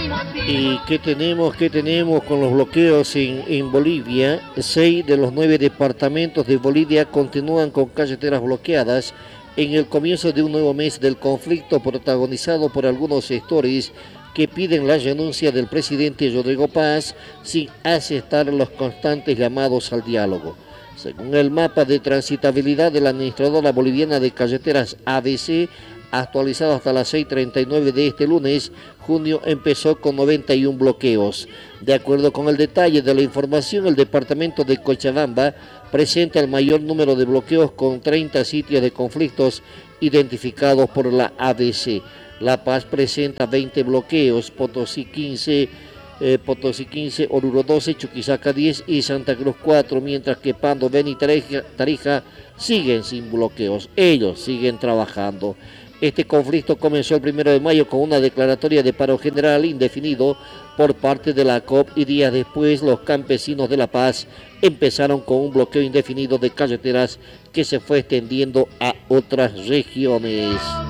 ¿Y qué tenemos? ¿Qué tenemos con los bloqueos en Bolivia? 6 de los 9 departamentos de Bolivia continúan con carreteras bloqueadas en el comienzo de un nuevo mes del conflicto protagonizado por algunos sectores que piden la renuncia del presidente Rodrigo Paz sin aceptar los constantes llamados al diálogo. Según el mapa de transitabilidad de la administradora boliviana de carreteras ABC, actualizado hasta las 6:39 de este lunes, junio empezó con 91 bloqueos. De acuerdo con el detalle de la información, el departamento de Cochabamba presenta el mayor número de bloqueos con 30 sitios de conflictos identificados por la ABC. La Paz presenta 20 bloqueos, Potosí 15, Oruro 12, Chuquisaca 10 y Santa Cruz 4, mientras que Pando, Beni y Tarija siguen sin bloqueos. Ellos siguen trabajando. Este conflicto comenzó el 1 de mayo con una declaratoria de paro general indefinido por parte de la COP y días después los campesinos de La Paz empezaron con un bloqueo indefinido de carreteras que se fue extendiendo a otras regiones.